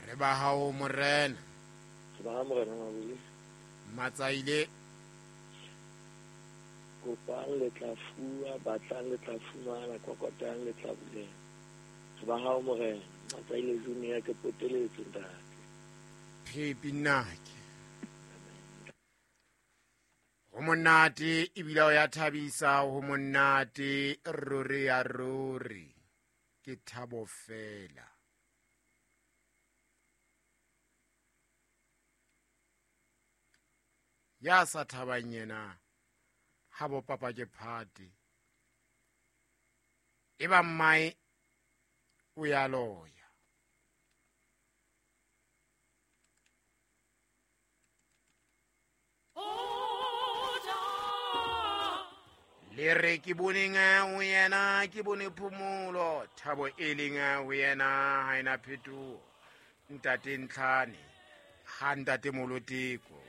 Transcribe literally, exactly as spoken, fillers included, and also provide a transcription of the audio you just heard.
re ba hao morena ba morena mabudi matsaile kopang le tla fuwa batlang le tla fumana kokotang le tla bulela ba hao morena matsaile junior ke poteletse ntate Phepi nnake ho monate ebile o ya thabisa ho monate ruri ya ruri ke thabo fela ya sa thabang yena ha bo papa ke phate e ba mai o ya loya le re ke bone ngao yena ke bone phumulo thabo e le ngao yena ha ena phethuo ntate ntlhane ha ntate moloteko